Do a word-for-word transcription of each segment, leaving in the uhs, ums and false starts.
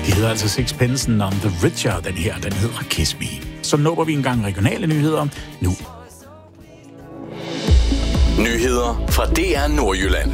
Det hedder altså Sixpence None the Richer, den her, den hedder Kiss Me. Så nupper vi en gang regionale nyheder nu. Nyheder fra D R Nordjylland.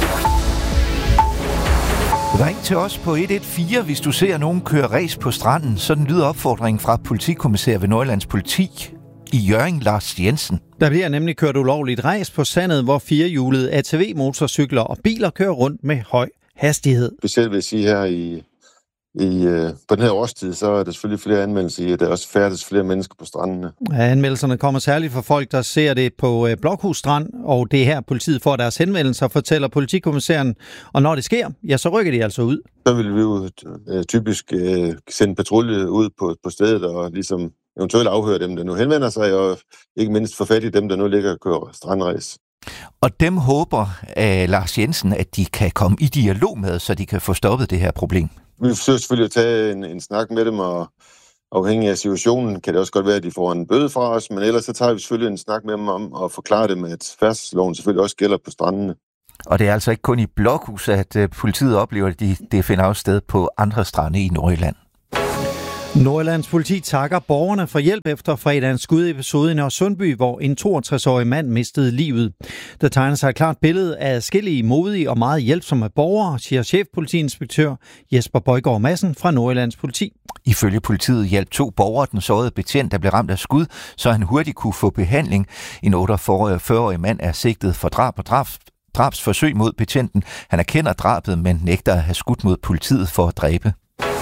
Ring til os på et et fire, hvis du ser nogen køre ræs på stranden. Sådan lyder opfordringen fra politikommissær ved Nordjyllands Politi i Hjørring, Lars Jensen. Der bliver nemlig kørt ulovligt ræs på sandet, hvor firehjulede A T V-motorcykler og biler kører rundt med høj hastighed. Specielt vil jeg sige her i, i, øh, på den her årstid, så er der selvfølgelig flere anmeldelser i, at der også færdes flere mennesker på strandene. Ja, anmeldelserne kommer særligt fra folk, der ser det på øh, Blokhus Strand, og det er her politiet får deres henvendelser, fortæller politikommissæren. Og når det sker, ja, så rykker de altså ud. Så vil vi jo øh, typisk øh, sende patrulje ud på, på stedet og ligesom eventuelt afhøre dem, der nu henvender sig, og ikke mindst få fat i dem, der nu ligger og kører strandræs. Og dem håber uh, Lars Jensen, at de kan komme i dialog med, så de kan få stoppet det her problem. Vi forsøger selvfølgelig at tage en, en snak med dem, og afhængig af situationen kan det også godt være, at de får en bøde fra os, men ellers så tager vi selvfølgelig en snak med dem om at forklare dem, at færdselsloven selvfølgelig også gælder på strandene. Og det er altså ikke kun i Blokhus, at uh, politiet oplever, at de, det finder afsted på andre strande i Nordjylland. Nordjyllands politi takker borgerne for hjælp efter fredagens skudepisode i Nørresundby, hvor en toogtres-årig mand mistede livet. Der tegner sig et klart billede af adskillige modige og meget hjælpsomme borgere, siger chefpolitiinspektør Jesper Bøjgaard Madsen fra Nordjyllands politi. Ifølge politiet hjalp to borgere den sårede betjent, der blev ramt af skud, så han hurtigt kunne få behandling. En otteogfyrre-årig mand er sigtet for drab og drab. drabsforsøg mod betjenten. Han erkender drabet, men nægter at have skudt mod politiet for at dræbe.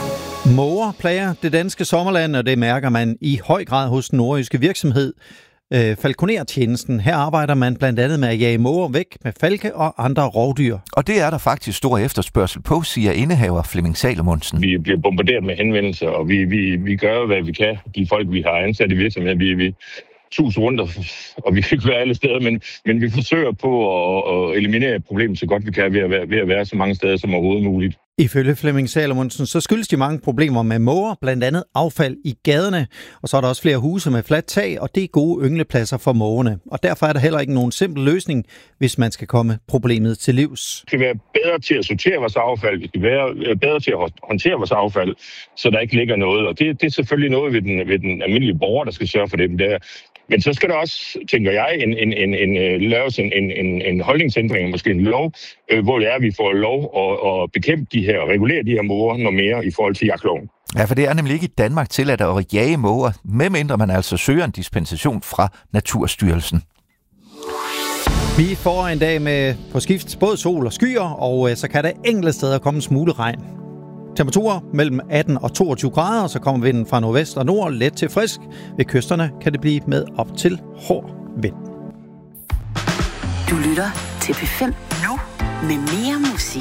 Måger plager det danske sommerland, og det mærker man i høj grad hos den nordjyske virksomhed øh, Falconer-tjenesten. Her arbejder man blandt andet med at jage måger væk med falke og andre rovdyr. Og det er der faktisk stor efterspørgsel på, siger indehaver Flemming Salomonsen. Vi bliver bombarderet med henvendelser, og vi, vi, vi gør, hvad vi kan. De folk, vi har ansat i virksomheden, vi, vi tus rundt, og vi kan ikke være alle steder, men, men vi forsøger på at, at eliminere problemet så godt vi kan ved at, være, ved at være så mange steder som overhovedet muligt. Ifølge Flemming Salomonsen, så skyldes de mange problemer med måger, blandt andet affald i gaderne, og så er der også flere huse med fladt tag, og det er gode ynglepladser for mågerne. Og derfor er der heller ikke nogen simpel løsning, hvis man skal komme problemet til livs. Vi skal være bedre til at sortere vores affald, vi skal være bedre til at håndtere vores affald, så der ikke ligger noget. Og det, det er selvfølgelig noget ved den, ved den almindelige borger, der skal sørge for det. Der. Men så skal der også, tænker jeg, en, en, en, en, laves en, en, en holdningsændring, måske en lov, øh, hvor det er, at vi får lov at, at bekæmpe de her, regulere de her måger noget mere i forhold til jagtloven. Ja, for det er nemlig ikke i Danmark tilladt at jage måger, medmindre man altså søger en dispensation fra Naturstyrelsen. Vi får en dag med på skift både sol og skyer, og så kan der enkelte steder komme en smule regn. Temperaturer mellem atten og toogtyve grader, så kommer vinden fra nordvest og nord let til frisk. Ved kysterne kan det blive med op til hård vind. Du lytter til P fem nu med mere musik.